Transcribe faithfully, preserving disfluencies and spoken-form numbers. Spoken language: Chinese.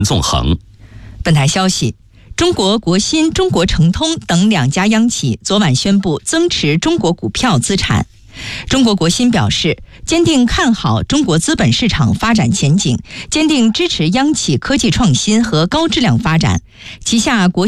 纵横。 本台消息，中国国新、中国诚通等两家央企昨晚宣布增持中国股票资产。中国国新表示，坚定看好中国资本市场发展前景，坚定支持央企科技创新和高质量发展。旗下国